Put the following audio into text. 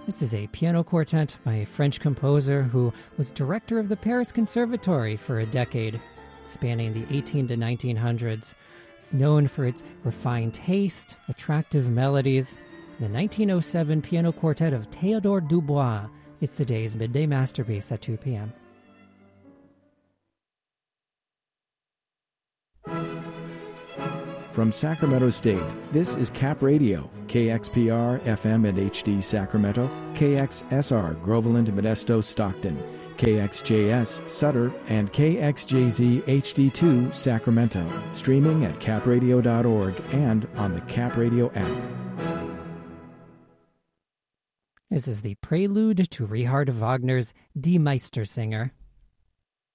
This is a piano quartet by a French composer who was director of the Paris Conservatory for a decade, spanning the 18 to 1900s. It's known for its refined taste, attractive melodies. The 1907 piano quartet of Théodore Dubois is today's midday masterpiece at 2 p.m. From Sacramento State, this is Cap Radio, KXPR FM and HD Sacramento, KXSR Groveland, Modesto, Stockton, KXJS Sutter, and KXJZ HD2 Sacramento, streaming at capradio.org and on the Cap Radio app. This is the prelude to Richard Wagner's Die Meistersinger.